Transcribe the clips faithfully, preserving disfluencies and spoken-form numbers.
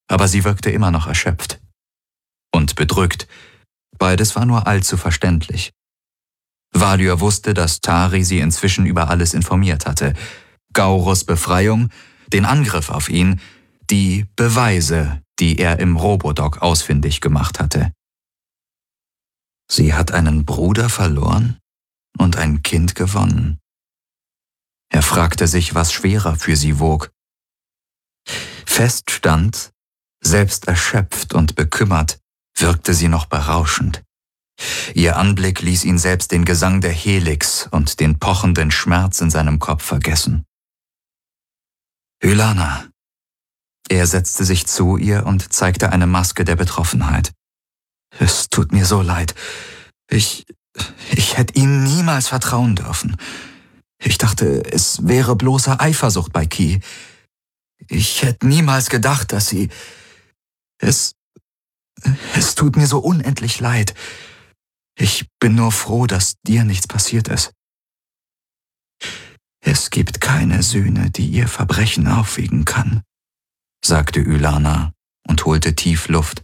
aber sie wirkte immer noch erschöpft. Und bedrückt. Beides war nur allzu verständlich. Valyr wusste, dass Tari sie inzwischen über alles informiert hatte. Gaurus Befreiung, den Angriff auf ihn, die Beweise, die er im Robodoc ausfindig gemacht hatte. Sie hat einen Bruder verloren und ein Kind gewonnen. Er fragte sich, was schwerer für sie wog. Fest stand, selbst erschöpft und bekümmert, wirkte sie noch berauschend. Ihr Anblick ließ ihn selbst den Gesang der Helix und den pochenden Schmerz in seinem Kopf vergessen. Ylana. Er setzte sich zu ihr und zeigte eine Maske der Betroffenheit. Es tut mir so leid. Ich, ich hätte Ihnen niemals vertrauen dürfen. Ich dachte, es wäre bloße Eifersucht bei Ki. Ich hätte niemals gedacht, dass Sie... Es... Es tut mir so unendlich leid. Ich bin nur froh, dass dir nichts passiert ist. Es gibt keine Sühne, die ihr Verbrechen aufwiegen kann, sagte Ylana und holte tief Luft.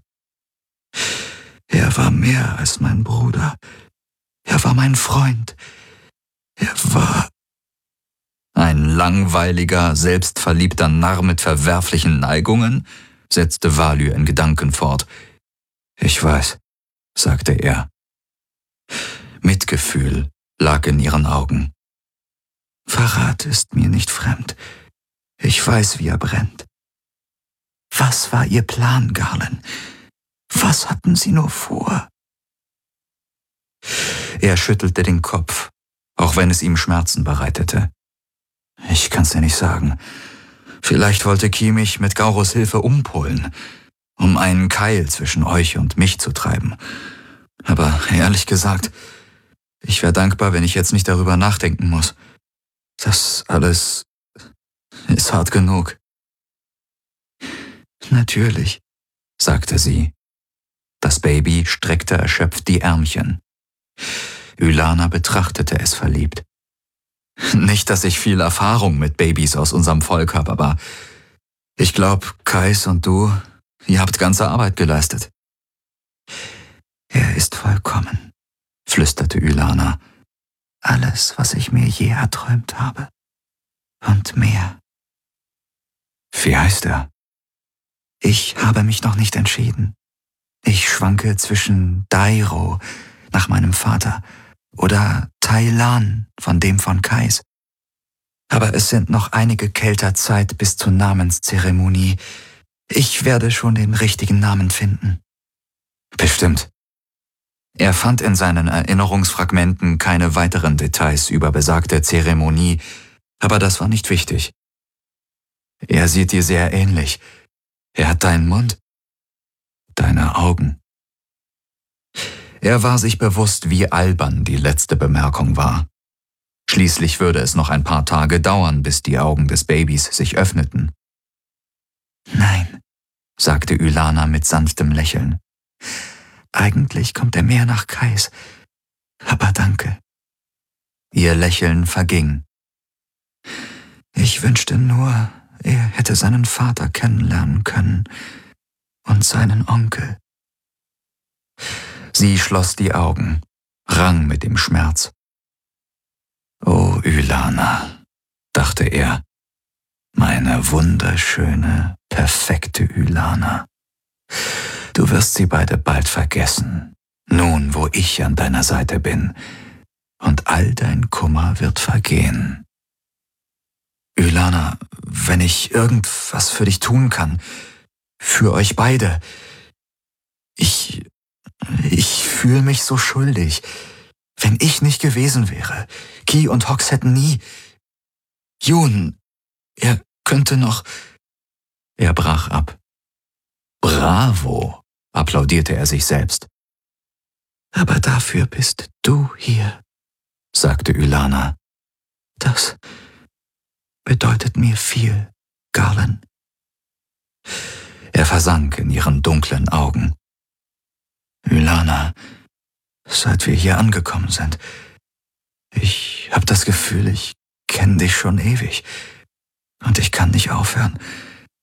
Er war mehr als mein Bruder. Er war mein Freund. Er war... Ein langweiliger, selbstverliebter Narr mit verwerflichen Neigungen, setzte Valyr in Gedanken fort. Ich weiß, sagte er. Mitgefühl lag in ihren Augen. Verrat ist mir nicht fremd. Ich weiß, wie er brennt. Was war Ihr Plan, Garlen? Was hatten Sie nur vor? Er schüttelte den Kopf, auch wenn es ihm Schmerzen bereitete. Ich kann's dir nicht sagen. Vielleicht wollte Ki mich mit Gaurus Hilfe umpolen, um einen Keil zwischen euch und mich zu treiben. Aber ehrlich gesagt, ich wäre dankbar, wenn ich jetzt nicht darüber nachdenken muss. Das alles ist hart genug. Natürlich, sagte sie. Das Baby streckte erschöpft die Ärmchen. Ylana betrachtete es verliebt. Nicht, dass ich viel Erfahrung mit Babys aus unserem Volk habe, aber ich glaube, Kais und du, ihr habt ganze Arbeit geleistet. Er ist vollkommen, flüsterte Ylana. Alles, was ich mir je erträumt habe. Und mehr. Wie heißt er? Ich habe mich noch nicht entschieden. Ich schwanke zwischen Dairo, nach meinem Vater, oder Tai Lan, von dem von Kais. Aber es sind noch einige Kelter Zeit bis zur Namenszeremonie. Ich werde schon den richtigen Namen finden. Bestimmt. Er fand in seinen Erinnerungsfragmenten keine weiteren Details über besagte Zeremonie, aber das war nicht wichtig. Er sieht dir sehr ähnlich. Er hat deinen Mund, deine Augen. Er war sich bewusst, wie albern die letzte Bemerkung war. Schließlich würde es noch ein paar Tage dauern, bis die Augen des Babys sich öffneten. Nein, sagte Ylana mit sanftem Lächeln. Eigentlich kommt er mehr nach Kais, aber danke. Ihr Lächeln verging. Ich wünschte nur, er hätte seinen Vater kennenlernen können und seinen Onkel. Sie schloss die Augen, rang mit dem Schmerz. Oh, Ylana, dachte er, meine wunderschöne, perfekte Ylana. Du wirst sie beide bald vergessen, nun wo ich an deiner Seite bin, und all dein Kummer wird vergehen. Ylana, wenn ich irgendwas für dich tun kann, für euch beide, ich, ich fühle mich so schuldig. Wenn ich nicht gewesen wäre, Ki und Hox hätten nie... Jun, er könnte noch... Er brach ab. Bravo, applaudierte er sich selbst. Aber dafür bist du hier, sagte Ylana. Das bedeutet mir viel, Garlen. Er versank in ihren dunklen Augen. Ylana, seit wir hier angekommen sind, ich hab das Gefühl, ich kenne dich schon ewig. Und ich kann nicht aufhören,